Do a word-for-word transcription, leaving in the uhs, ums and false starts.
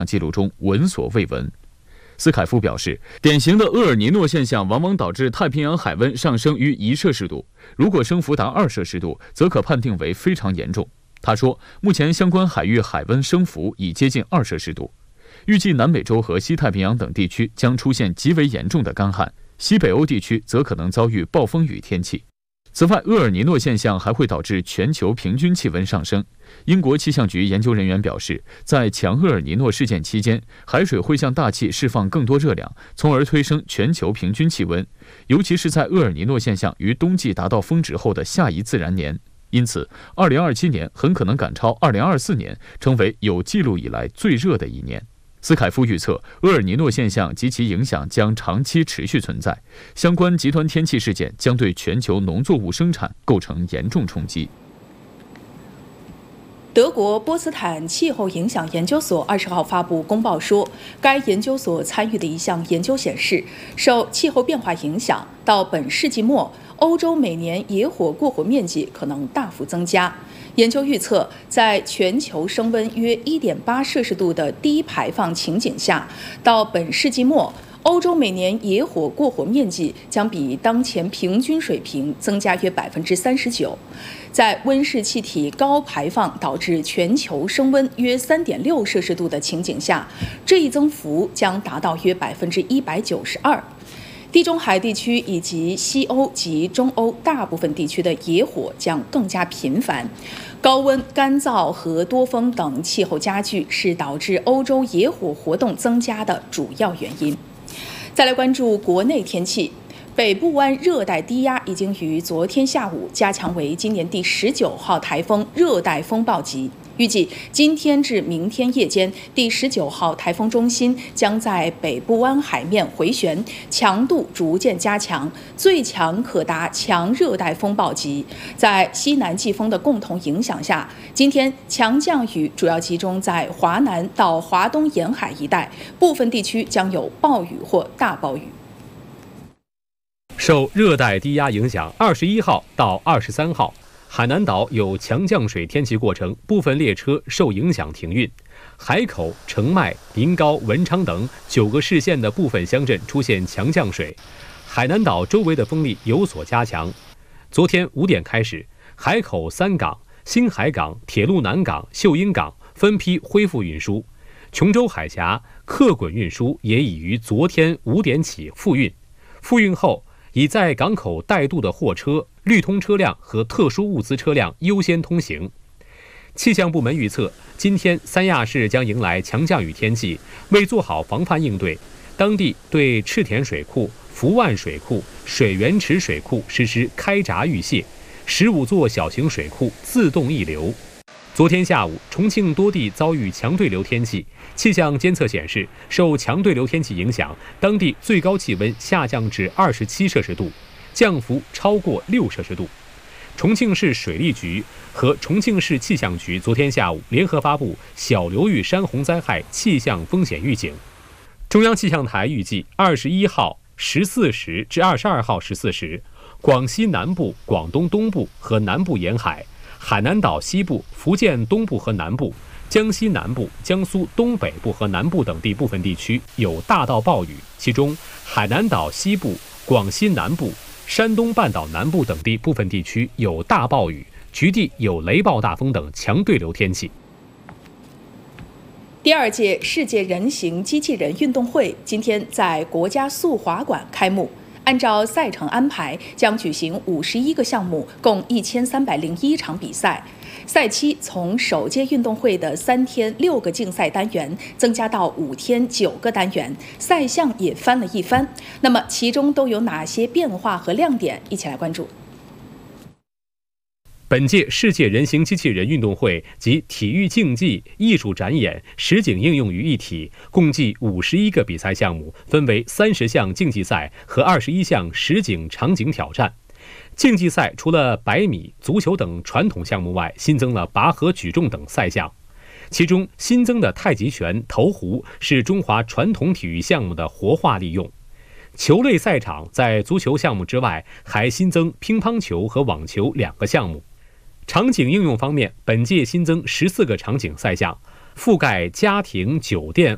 记录中闻所未闻。斯凯夫表示，典型的厄尔尼诺现象往往导致太平洋海温上升逾一摄氏度，如果升幅达二摄氏度，则可判定为非常严重。他说，目前相关海域海温升幅已接近二摄氏度，预计南美洲和西太平洋等地区将出现极为严重的干旱，西北欧地区则可能遭遇暴风雨天气。此外，厄尔尼诺现象还会导致全球平均气温上升。英国气象局研究人员表示，在强厄尔尼诺事件期间，海水会向大气释放更多热量，从而推升全球平均气温，尤其是在厄尔尼诺现象于冬季达到峰值后的下一自然年。因此，二零二七年很可能赶超二零二四年，成为有记录以来最热的一年。斯凯夫预测，厄尔尼诺现象及其影响将长期持续存在，相关极端天气事件将对全球农作物生产构成严重冲击。 德国波茨坦气候影响研究所二十号发布公报说，该研究所参与的一项研究显示，受气候变化影响，到本世纪末，欧洲每年野火过火面积可能大幅增加。研究预测，在全球升温约 一点八摄氏度的低排放情景下，到本世纪末，欧洲每年野火过火面积将比当前平均水平增加约 百分之三十九。在温室气体高排放导致全球升温约 三点六摄氏度的情景下，这一增幅将达到约 百分之一百九十二。地中海地区以及西欧及中欧大部分地区的野火将更加频繁，高温、干燥和多风等气候加剧是导致欧洲野火活动增加的主要原因。再来关注国内天气，北部湾热带低压已经于昨天下午加强为今年第十九号台风热带风暴级。预计今天至明天夜间，第十九号台风中心将在北部湾海面回旋，强度逐渐加强，最强可达强热带风暴级。在西南季风的共同影响下，今天强降雨主要集中在华南到华东沿海一带，部分地区将有暴雨或大暴雨。 受热带低压影响，二十一号到二十三号。海南岛有强降水天气过程，部分列车受影响停运。海口、澄迈、临高、文昌等九个市县的部分乡镇出现强降水，海南岛周围的风力有所加强。昨天五点开始，海口三港、新海港、铁路南港、秀英港分批恢复运输，琼州海峡客滚运输也已于昨天五点起复运。复运后，已在港口带渡的货车、绿通车辆和特殊物资车辆优先通行。气象部门预测，今天三亚市将迎来强降雨天气，为做好防范应对，当地对赤田水库、福万水库、水源池水库实施开闸预泄，十五座小型水库自动溢流。昨天下午，重庆多地遭遇强对流天气，气象监测显示，受强对流天气影响，当地最高气温下降至二十七摄氏度，降幅超过六摄氏度。重庆市水利局和重庆市气象局昨天下午联合发布小流域山洪灾害气象风险预警。中央气象台预计，二十一号十四时至二十二号十四时，广西南部、广东东部和南部沿海、海南岛西部、福建东部和南部、江西南部、江苏东北部和南部等地部分地区有大到暴雨，其中海南岛西部、广西南部、山东半岛南部等地部分地区有大暴雨，局地有雷暴大风等强对流天气。 第二届世界人形机器人运动会今天在国家速滑馆开幕。按照赛程安排，将举行五十一个项目，共一千三百零一场比赛。赛期从首届运动会的三天六个竞赛单元增加到五天九个单元，赛项也翻了一番。那么其中都有哪些变化和亮点？一起来关注。 本届世界人形机器人运动会集体育竞技、艺术展演、实景应用于一体，共计五十一个比赛项目，分为三十项竞技赛和二十一项实景场景挑战。竞技赛除了百米、足球等传统项目外，新增了拔河、举重等赛项。其中新增的太极拳、投壶是中华传统体育项目的活化利用。球类赛场在足球项目之外，还新增乒乓球和网球两个项目。场景应用方面，本届新增十四个场景赛项，覆盖家庭、酒店、